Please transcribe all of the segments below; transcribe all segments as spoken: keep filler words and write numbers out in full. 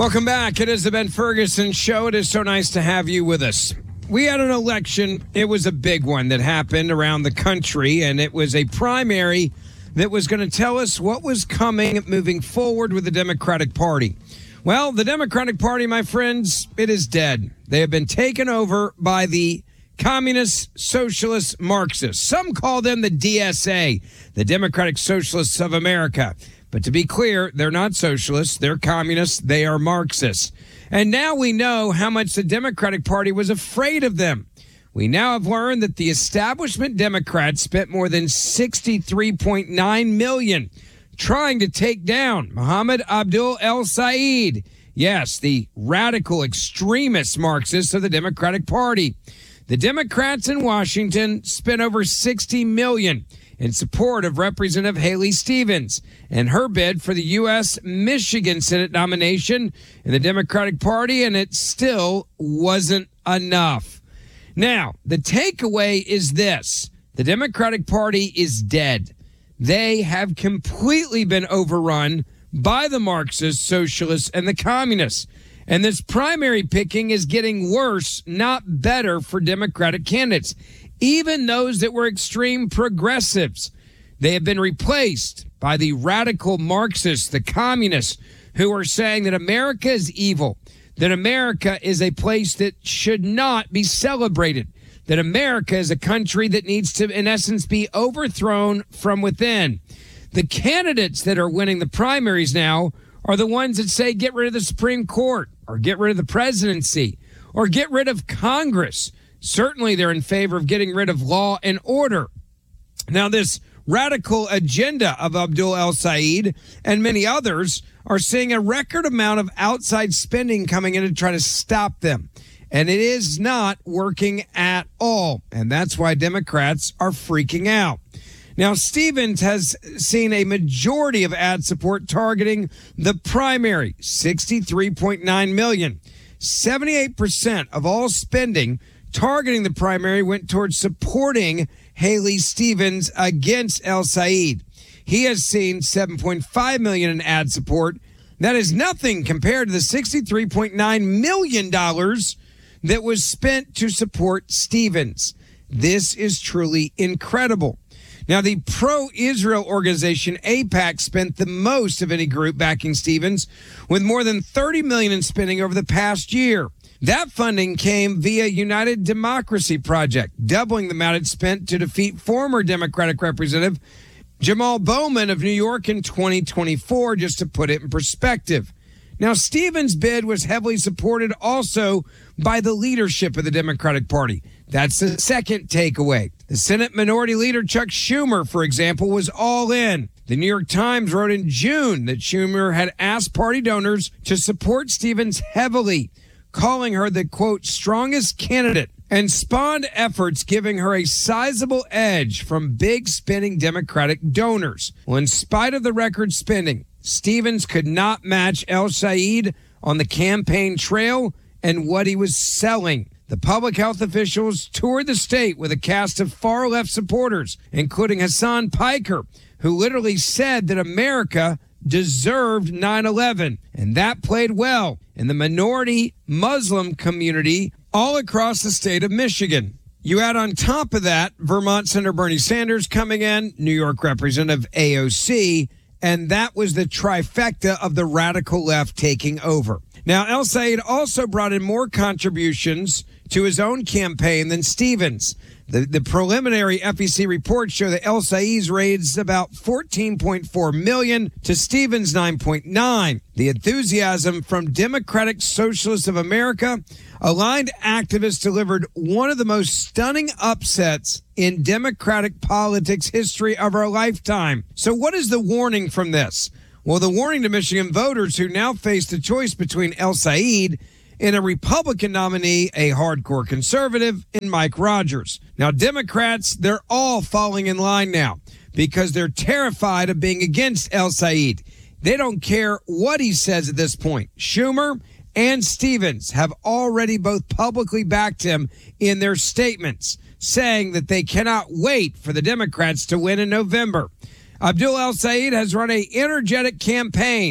Welcome back. It is the Ben Ferguson Show. It is so nice to have you with us. We had an election. It was a big one that happened around the country, and it was a primary that was going to tell us what was coming moving forward with the Democratic Party. Well, the Democratic Party, my friends, it is dead. They have been taken over by the Communist, Socialist, Marxists. Some call them the D S A, the Democratic Socialists of America. But to be clear, they're not socialists. They're communists. They are Marxists. And now we know how much the Democratic Party was afraid of them. We now have learned that the establishment Democrats spent more than sixty-three point nine million dollars trying to take down Mohammed Abdul El-Sayed. Yes, the radical extremist Marxists of the Democratic Party. The Democrats in Washington spent over sixty million dollars in support of Representative Haley Stevens and her bid for the U S Michigan Senate nomination in the Democratic Party, and it still wasn't enough. Now, the takeaway is this. The Democratic Party is dead. They have completely been overrun by the Marxists, socialists, and the communists. And this primary picking is getting worse, not better, for Democratic candidates. Even those that were extreme progressives, they have been replaced by the radical Marxists, the communists, who are saying that America is evil, that America is a place that should not be celebrated, that America is a country that needs to, in essence, be overthrown from within. The candidates that are winning the primaries now are the ones that say get rid of the Supreme Court or get rid of the presidency or get rid of Congress. Certainly they're in favor of getting rid of law and order. Now, this radical agenda of Abdul El-Sayed and many others are seeing a record amount of outside spending coming in to try to stop them. And it is not working at all. And that's why Democrats are freaking out. Now, Stevens has seen a majority of ad support targeting the primary, sixty-three point nine million dollars. seventy-eight percent of all spending targeting the primary went towards supporting Haley Stevens against El-Sayed. He has seen seven point five million dollars in ad support. That is nothing compared to the sixty-three point nine million dollars that was spent to support Stevens. This is truly incredible. Now, the pro-Israel organization AIPAC spent the most of any group backing Stevens, with more than thirty million dollars in spending over the past year. That funding came via United Democracy Project, doubling the amount it spent to defeat former Democratic Representative Jamal Bowman of New York in twenty twenty-four, just to put it in perspective. Now, Stevens' bid was heavily supported also by the leadership of the Democratic Party. That's the second takeaway. The Senate Minority Leader Chuck Schumer, for example, was all in. The New York Times wrote in June that Schumer had asked party donors to support Stevens heavily, calling her the, quote, strongest candidate, and spawned efforts giving her a sizable edge from big spending Democratic donors. Well, in spite of the record spending, Stevens could not match El-Sayed on the campaign trail and what he was selling. The public health officials toured the state with a cast of far-left supporters, including Hassan Piker, who literally said that America deserved nine eleven, and that played well in the minority Muslim community all across the state of Michigan. You add on top of that Vermont Senator Bernie Sanders coming in, New York Representative A O C, and that was the trifecta of the radical left taking over. Now, El-Sayed also brought in more contributions to his own campaign than Stevens. The, the preliminary F E C reports show that El-Sayed's raised about fourteen point four million dollars to Stevens' nine point nine. The enthusiasm from Democratic Socialists of America, aligned activists delivered one of the most stunning upsets in Democratic politics history of our lifetime. So what is the warning from this? Well, the warning to Michigan voters who now face the choice between El-Sayed and a Republican nominee, a hardcore conservative, in Mike Rogers. Now, Democrats, they're all falling in line now because they're terrified of being against El-Sayed. They don't care what he says at this point. Schumer and Stevens have already both publicly backed him in their statements, saying that they cannot wait for the Democrats to win in November. Abdul El-Sayed has run an energetic campaign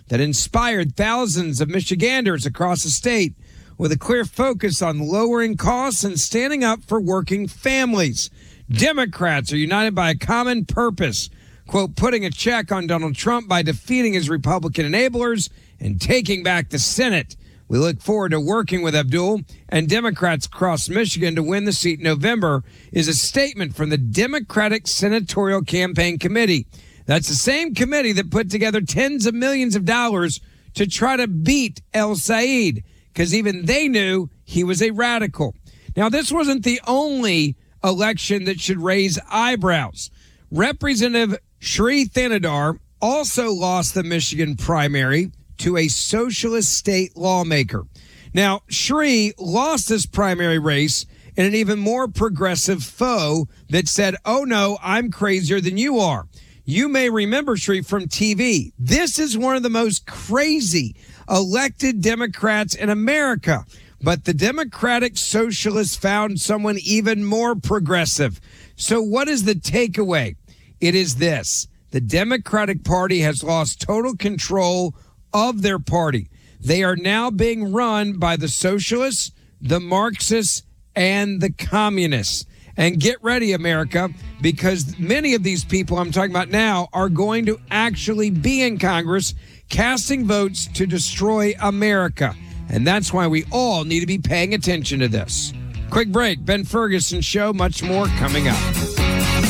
that inspired thousands of Michiganders across the state with a clear focus on lowering costs and standing up for working families. Democrats are united by a common purpose, quote, putting a check on Donald Trump by defeating his Republican enablers and taking back the Senate. We look forward to working with Abdul and Democrats across Michigan to win the seat in November, is a statement from the Democratic Senatorial Campaign Committee. That's the same committee that put together tens of millions of dollars to try to beat El Said, because even they knew he was a radical. Now, this wasn't the only election that should raise eyebrows. Representative Shri Thanedar also lost the Michigan primary to a socialist state lawmaker. Now, Shri lost this primary race in an even more progressive foe that said, oh no, I'm crazier than you are. You may remember Shri from T V. This is one of the most crazy elected Democrats in America. But the Democratic Socialists found someone even more progressive. So what is the takeaway? It is this. The Democratic Party has lost total control of their party. They are now being run by the socialists, the Marxists, and the communists. And get ready, America, because many of these people I'm talking about now are going to actually be in Congress casting votes to destroy America. And that's why we all need to be paying attention to this. Quick break. Ben Ferguson Show. Much more coming up.